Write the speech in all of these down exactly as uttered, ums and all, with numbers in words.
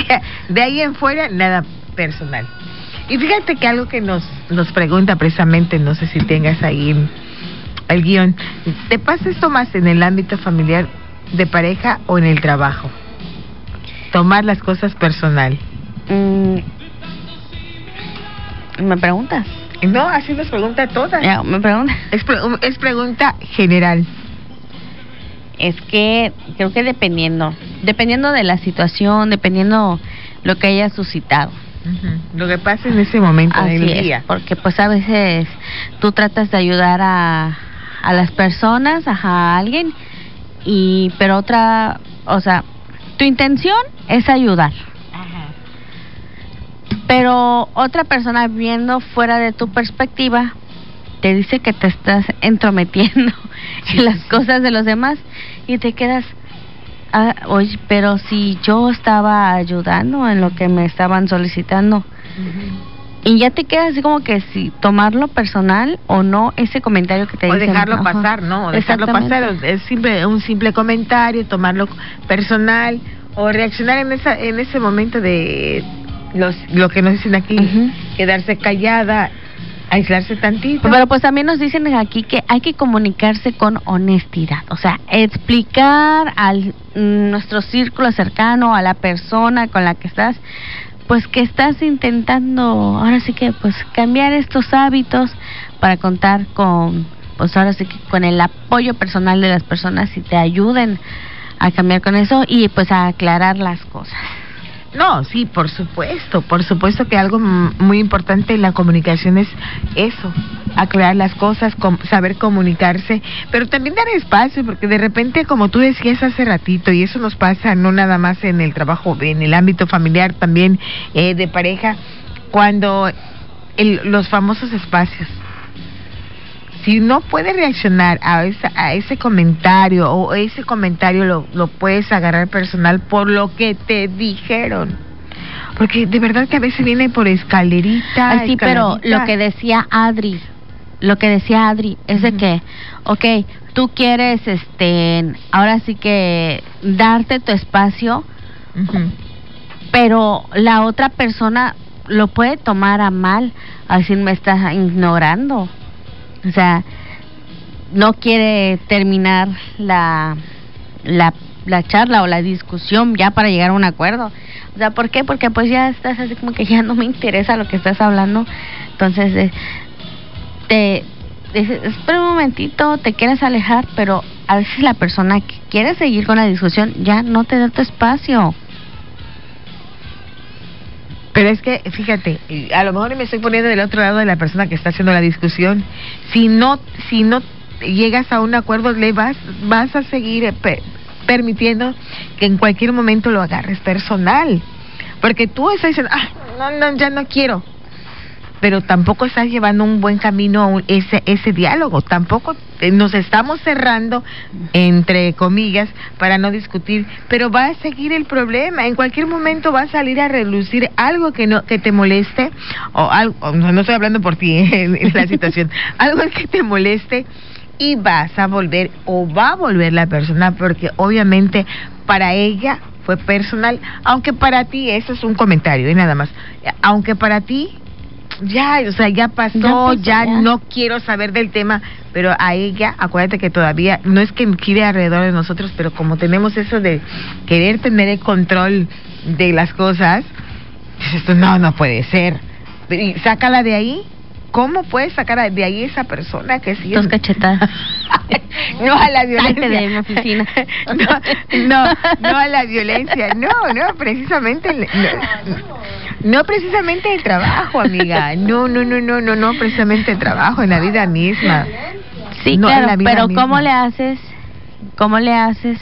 de ahí en fuera, nada personal. Y fíjate que algo que nos, nos pregunta precisamente, no sé si tengas ahí el guión, ¿te pasa esto más en el ámbito familiar, de pareja o en el trabajo? Tomar las cosas personal. Mm, ¿Me preguntas? No, así nos pregunta todas. Ya, me pregunta. Es, pre- es pregunta general. Es que creo que dependiendo, dependiendo de la situación, dependiendo lo que haya suscitado. Uh-huh. Lo que pasa en ese momento Así del es, día. porque pues a veces tú tratas de ayudar a, a las personas, a alguien, y pero otra, o sea, tu intención es ayudar. Ajá. Pero otra persona viendo fuera de tu perspectiva te dice que te estás entrometiendo en las cosas de los demás y te quedas, ah, oye, pero si yo estaba ayudando en lo que me estaban solicitando. Uh-huh. Y ya te quedas así como que si tomarlo personal o no, ese comentario que te o dicen. O dejarlo ajá, pasar, ¿no? O dejarlo pasar, es simple, un simple comentario, tomarlo personal o reaccionar en esa en ese momento de los lo que nos dicen aquí, uh-huh. quedarse callada, aislarse tantito. Pero pues también nos dicen aquí que hay que comunicarse con honestidad, o sea, explicar al nuestro círculo cercano, a la persona con la que estás, pues que estás intentando, ahora sí que pues cambiar estos hábitos para contar con, pues ahora sí que con el apoyo personal de las personas y te ayuden a cambiar con eso y pues a aclarar las cosas. No, sí, por supuesto, por supuesto que algo muy importante en la comunicación es eso, aclarar las cosas, com- saber comunicarse, pero también dar espacio, porque de repente, como tú decías hace ratito, y eso nos pasa no nada más en el trabajo, en el ámbito familiar, también eh, de pareja, cuando el, los famosos espacios. Si no puedes reaccionar a, esa, a ese comentario o ese comentario lo, lo puedes agarrar personal por lo que te dijeron. Porque de verdad que a veces viene por escalerita. Ay, sí, pero lo que decía Adri, lo que decía Adri es de uh-huh. que, okay, tú quieres, este, ahora sí que darte tu espacio, uh-huh. pero la otra persona lo puede tomar a mal, así me estás ignorando. O sea, no quiere terminar la, la la charla o la discusión ya para llegar a un acuerdo. O sea, ¿por qué? Porque pues ya estás así como que ya no me interesa lo que estás hablando. Entonces, eh, te, te espera un momentito, te quieres alejar, pero a veces la persona que quiere seguir con la discusión ya no te da tu espacio. Pero es que, fíjate, a lo mejor me estoy poniendo del otro lado de la persona que está haciendo la discusión. Si no, si no llegas a un acuerdo, le vas, vas a seguir pe- permitiendo que en cualquier momento lo agarres personal. Porque tú estás diciendo, ah, no, no, ya no quiero. Pero tampoco estás llevando un buen camino ese ese diálogo. Tampoco eh, nos estamos cerrando, entre comillas, para no discutir. Pero va a seguir el problema. En cualquier momento va a salir a relucir algo que no que te moleste. O algo, no estoy hablando por ti, eh, en la situación. Algo que te moleste y vas a volver, o va a volver la persona, porque obviamente para ella fue personal. Aunque para ti, eso es un comentario y nada más. Aunque para ti... Ya, o sea, ya pasó, ya, pasó, ya, ya no quiero saber del tema, pero a ella, acuérdate que todavía, no es que gire alrededor de nosotros, pero como tenemos eso de querer tener el control de las cosas, esto no, no puede ser. Y sácala de ahí. ¿Cómo puedes sacar de ahí esa persona que sí? Dos cachetadas. No a la violencia. de mi oficina. No, no, no a la violencia. No, no, precisamente... No, no precisamente el trabajo, amiga. No, no, no, no, no, no precisamente el trabajo, en la vida misma. Sí, no, claro, pero misma. ¿Cómo le haces? ¿Cómo le haces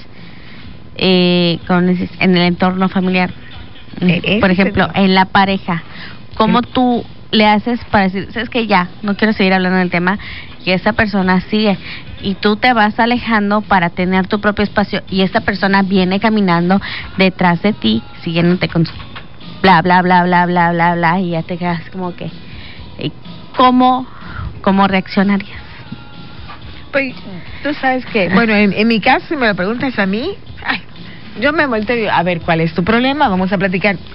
eh, con ese, en el entorno familiar? Eh, Por ejemplo, en la pareja. ¿Cómo ¿Sí? tú le haces para decir, sabes que ya, no quiero seguir hablando del tema, y esa persona sigue, y tú te vas alejando para tener tu propio espacio, y esta persona viene caminando detrás de ti, siguiéndote con su bla, bla, bla, bla, bla, bla, bla, y ya te quedas como que, ¿cómo, cómo reaccionarías? Pues, tú sabes que, bueno, en, en mi caso, si me lo preguntas a mí, ay, yo me volteo y digo, a ver, ¿cuál es tu problema? Vamos a platicar.